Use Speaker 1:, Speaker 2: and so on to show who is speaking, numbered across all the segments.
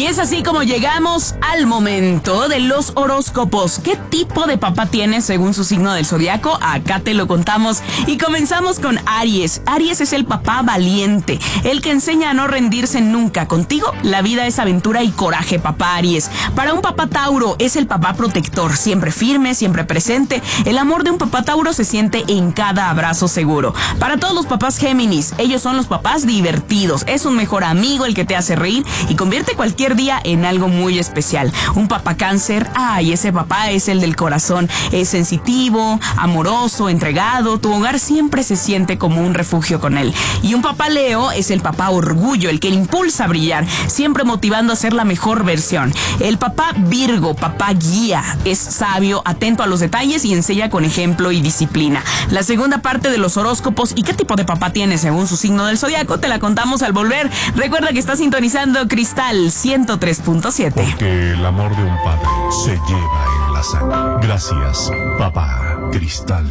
Speaker 1: Y es así como llegamos al momento de los horóscopos. ¿Qué tipo de papá tienes según su signo del zodiaco? Acá te lo contamos y comenzamos con Aries. Aries es el papá valiente, el que enseña a no rendirse nunca. Contigo, la vida es aventura y coraje, papá Aries. Para un papá Tauro, es el papá protector, siempre firme, siempre presente. El amor de un papá Tauro se siente en cada abrazo seguro. Para todos los papás Géminis, ellos son los papás divertidos. Es un mejor amigo el que te hace reír y convierte cualquier día en algo muy especial. Un papá Cáncer, ese papá es el del corazón. Es sensitivo, amoroso, entregado. Tu hogar siempre se siente como un refugio con él. Y un papá Leo es el papá orgullo, el que le impulsa a brillar, siempre motivando a ser la mejor versión. El papá Virgo, papá guía, es sabio, atento a los detalles y enseña con ejemplo y disciplina. La segunda parte de los horóscopos y qué tipo de papá tienes según su signo del zodiaco te la contamos al volver. Recuerda que estás sintonizando Cristal 103.7.
Speaker 2: Porque el amor de un padre se lleva en la sangre. Gracias, papá. Cristal.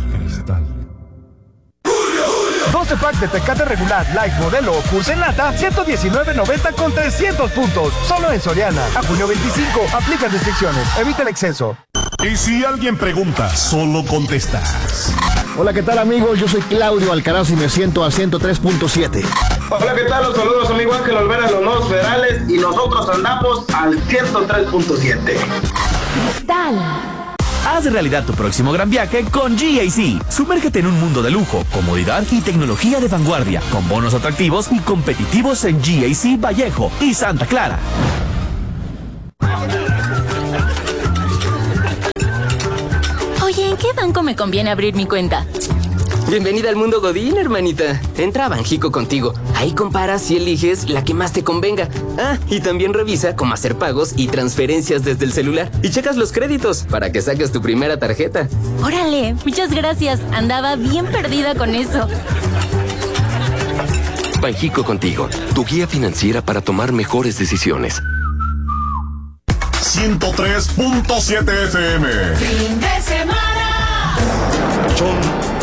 Speaker 3: 12 pack de Tecate regular, light, modelo o Curse en lata, $119.90 con 300 puntos. Solo en Soriana. A junio 25. Aplica restricciones. Evita el exceso.
Speaker 2: Y si alguien pregunta, solo contestas.
Speaker 4: Hola, ¿qué tal, amigos? Yo soy Claudio Alcaraz y me siento al 103.7.
Speaker 5: Hola, ¿qué tal? Los saludos a mi igual que Olvera de los Nuevos Federales y nosotros andamos al 103.7.
Speaker 6: Cristal.
Speaker 7: Haz realidad tu próximo gran viaje con GAC. Sumérgete en un mundo de lujo, comodidad y tecnología de vanguardia, con bonos atractivos y competitivos en GAC Vallejo y Santa Clara.
Speaker 6: Oye, ¿en qué banco me conviene abrir mi cuenta?
Speaker 8: Bienvenida al mundo Godín, hermanita. Entra a Banjico contigo. Ahí comparas y eliges la que más te convenga. Y también revisa cómo hacer pagos y transferencias desde el celular. Y checas los créditos para que saques tu primera tarjeta.
Speaker 6: Órale, muchas gracias. Andaba bien perdida con eso.
Speaker 9: Banjico contigo, tu guía financiera para tomar mejores decisiones.
Speaker 2: 103.7 FM.
Speaker 1: Fin de semana.